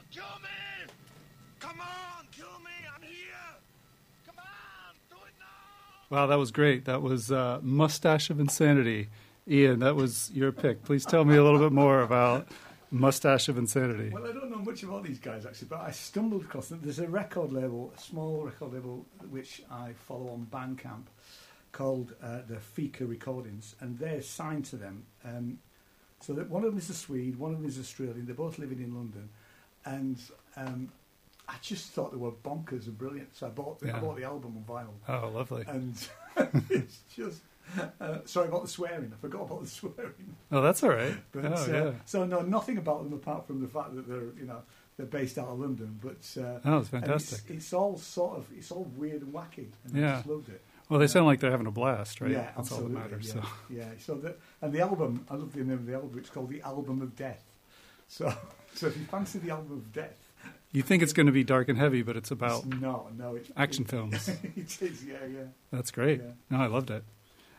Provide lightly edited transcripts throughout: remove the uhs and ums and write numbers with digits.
Kill me! Come on, kill me! I'm here! Come on, do it now! Wow, that was great. That was Mustache of Insanity. Ian, that was your pick. Please tell me a little bit more about Mustache of Insanity. Well, I don't know much about these guys, actually, but I stumbled across them. There's a record label, a small record label, which I follow on Bandcamp, called the Fika Recordings, and they're signed to them. So that one of them is a Swede, one of them is Australian. They're both living in London, and I just thought they were bonkers and brilliant. So I bought the album on vinyl. Oh, lovely! And it's just sorry about the swearing. I forgot about the swearing. Oh, that's all right. But, so no, nothing about them apart from the fact that they're based out of London. But it's fantastic. It's all weird and wacky. And I just loved it. Well, they sound like they're having a blast, right? Yeah, that's absolutely. all that matters. Yeah. So the album, I love the name of the album. It's called the Album of Death. So if you fancy the Album of Death, you think it's going to be dark and heavy, but it's about it's action films. It is, yeah. That's great. Yeah. No, I loved it.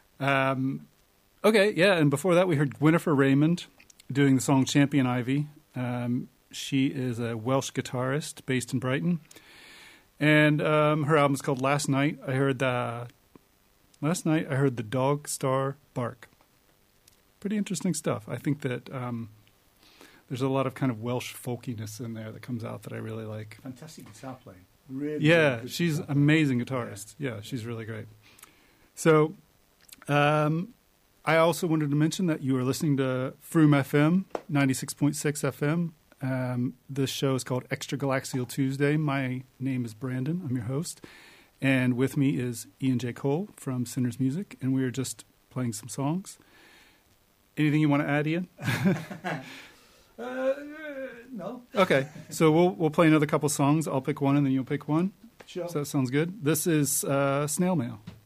Okay, yeah, and before that we heard Gwynnifer Raymond doing the song Champion Ivy. She is a Welsh guitarist based in Brighton. And her album's called Last Night. I heard the Dog Star Bark. Pretty interesting stuff. I think that there's a lot of kind of Welsh folkiness in there that comes out that I really like. Fantastic guitar playing. Really, yeah, really she's an amazing guitarist. Yeah, she's really great. So I also wanted to mention that you are listening to Froome FM, 96.6 FM. This show is called Extragalaxial Tuesday. My name is Brandon. I'm your host. And with me is Ian J. Cole from Sinners Music, and we are just playing some songs. Anything you want to add, Ian? No. Okay, so we'll play another couple songs. I'll pick one, and then you'll pick one. Sure. So that sounds good. This is Snail Mail.